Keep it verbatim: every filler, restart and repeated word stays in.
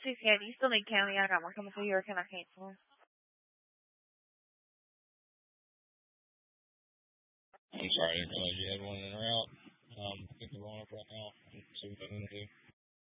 is yeah, do you still need county? I got more coming through here, or can I cancel them? I'm sorry, I didn't realize you had one in the route.